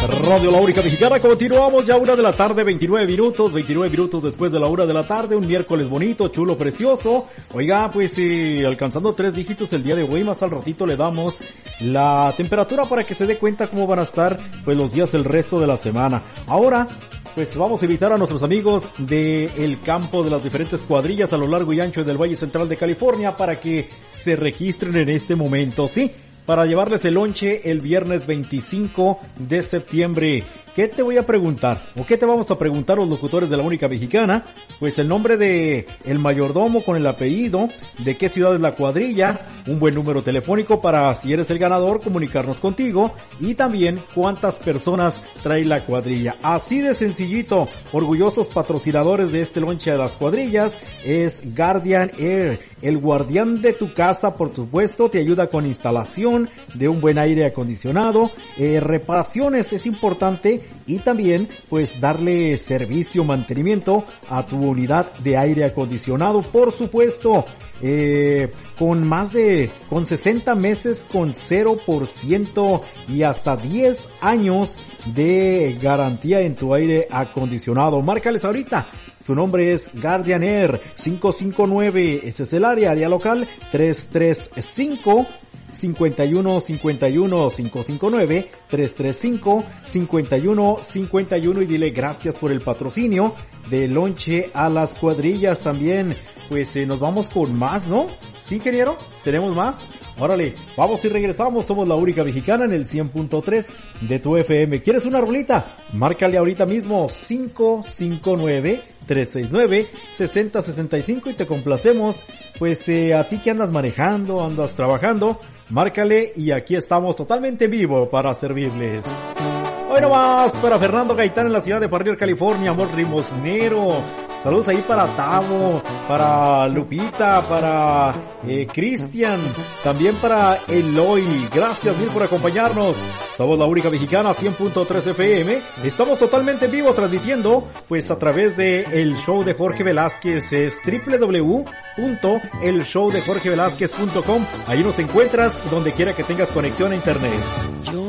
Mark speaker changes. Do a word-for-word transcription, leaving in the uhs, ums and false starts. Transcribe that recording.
Speaker 1: Radio La Única Mexicana, continuamos ya una de la tarde, veintinueve minutos, veintinueve minutos después de la una de la tarde, un miércoles bonito, chulo, precioso. Oiga, pues eh, alcanzando tres dígitos el día de hoy, más al ratito le damos la temperatura para que se dé cuenta cómo van a estar pues los días del resto de la semana. Ahora, pues vamos a invitar a nuestros amigos del campo de las diferentes cuadrillas a lo largo y ancho del Valle Central de California para que se registren en este momento, ¿sí? Para llevarles el lonche el viernes veinticinco de septiembre. ¿Qué te voy a preguntar? ¿O qué te vamos a preguntar los locutores de La Única Mexicana? Pues el nombre de el mayordomo con el apellido, de qué ciudad es la cuadrilla, un buen número telefónico para, si eres el ganador, comunicarnos contigo, y también cuántas personas trae la cuadrilla. Así de sencillito. Orgullosos patrocinadores de este lonche de las cuadrillas es Guardian Air, el guardián de tu casa, por supuesto, te ayuda con instalación de un buen aire acondicionado, eh, reparaciones es importante, y también pues darle servicio, mantenimiento a tu unidad de aire acondicionado, por supuesto, eh, con más de, con sesenta meses con cero por ciento y hasta diez años de garantía en tu aire acondicionado. Márcales ahorita. Su nombre es Guardian Air, cinco cinco nueve, ese es el área, área local, tres tres cinco, cinco uno cinco uno, cinco cinco nueve, tres tres cinco, cinco uno cinco uno, y dile gracias por el patrocinio de lonche a las cuadrillas también. Pues eh, nos vamos con más, ¿no? ¿Sí, ingeniero? ¿Tenemos más? Órale, vamos y regresamos. Somos La Única Mexicana en el cien punto tres de tu F M. ¿Quieres una rolita? Márcale ahorita mismo cinco cinco nueve, tres seis nueve, seis cero seis cinco y te complacemos. Pues eh, a ti que andas manejando, andas trabajando, márcale y aquí estamos totalmente vivo para servirles. Hoy nomás para Fernando Gaitán en la ciudad de Parrier, California, amor limosnero. Saludos ahí para Tavo, para Lupita, para eh, Cristian, también para Eloy. Gracias mil por acompañarnos. Somos La Única Mexicana, cien punto tres F M. Estamos totalmente vivos transmitiendo pues a través de el show de Jorge Velázquez. Es doble u doble u doble u punto el show de jorge velázquez punto com. Ahí nos encuentras donde quiera que tengas conexión a internet.